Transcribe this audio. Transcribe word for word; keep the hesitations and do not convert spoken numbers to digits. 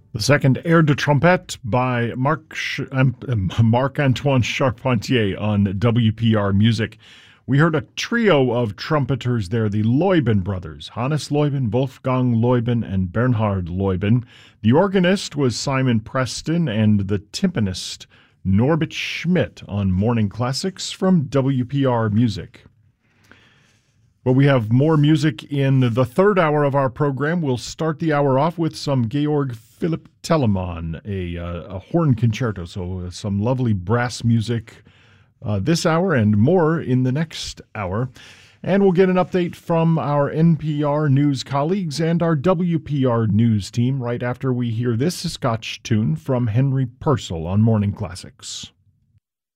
The second Air de Trompette by Marc, Ch- um, um, Marc-Antoine Charpentier on W P R Music. We heard a trio of trumpeters there, the Leuben brothers, Hannes Leuben, Wolfgang Leuben, and Bernhard Leuben. The organist was Simon Preston, and the timpanist Norbert Schmidt on Morning Classics from W P R Music. Well, we have more music in the third hour of our program. We'll start the hour off with some Georg Philipp Telemann, a, uh, a horn concerto, so some lovely brass music uh, this hour and more in the next hour. And we'll get an update from our N P R News colleagues and our W P R News team right after we hear this Scotch tune from Henry Purcell on Morning Classics.